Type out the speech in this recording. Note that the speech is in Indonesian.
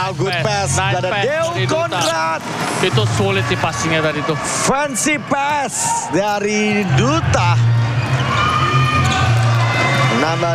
Wow, good pass. Nice Ada pass Deo dari Duta. Konrad. Itu sulit sih passingnya tadi tuh. Fancy pass dari Duta.